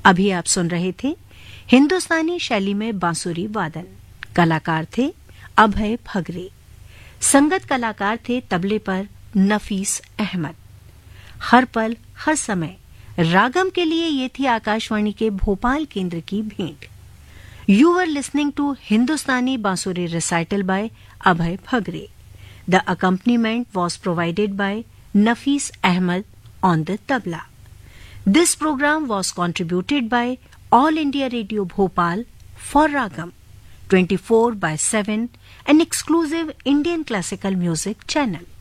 अभी आप सुन रहे थे हिंदुस्तानी शैली में बांसुरी वादन। कलाकार थे अभय फगरे। संगत कलाकार थे तबले पर नफीस अहमद। हर पल हर समय रागम के लिए ये थी आकाशवाणी के भोपाल केंद्र की भेंट। यू वर लिसनिंग टू हिंदुस्तानी बांसुरी recital bye Abhay फगरे। The accompaniment was provided by Nafees Ahmad on the tabla. This program was contributed by All India Radio Bhopal for Ragam 24/7, an exclusive Indian classical music channel.